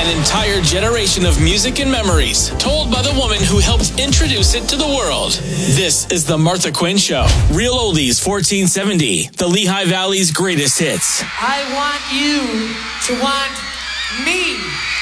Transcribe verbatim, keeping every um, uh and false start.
an entire generation of music and memories, told by the woman who helped introduce it to the world. This is The Martha Quinn Show. Real Oldies fourteen seventy, the Lehigh Valley's greatest hits. I want you to want me.